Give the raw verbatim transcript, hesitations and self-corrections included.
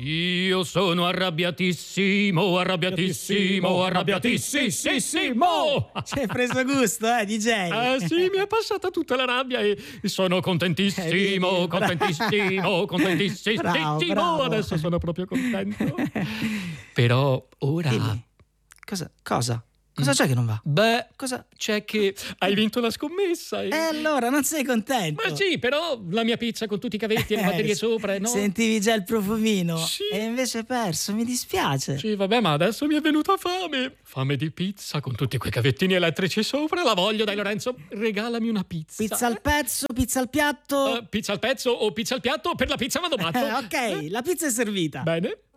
Io sono arrabbiatissimo, arrabbiatissimo, arrabbiatissimo. Ci hai preso gusto, eh, D J? Ah sì, mi è passata tutta la rabbia e sono contentissimo, Eh, contentissimo, contentissimo. Bravo, bravo. Adesso sono proprio contento. Però ora... Dimmi. Cosa? Cosa? Cosa c'è che non va? Beh, Cosa? c'è che hai vinto la scommessa. E E allora, non sei contento? Ma sì, però la mia pizza con tutti i cavetti e le Eh, batterie sopra, no? Sentivi già il profumino? Sì. E invece hai perso, mi dispiace. Sì, vabbè, ma adesso mi è venuta fame. Fame di pizza con tutti quei cavettini elettrici sopra. La voglio, dai Lorenzo, regalami una pizza. Pizza al pezzo, pizza al piatto? Uh, pizza al pezzo o pizza al piatto? Per la pizza vado matto. Ok, la pizza è servita. Bene.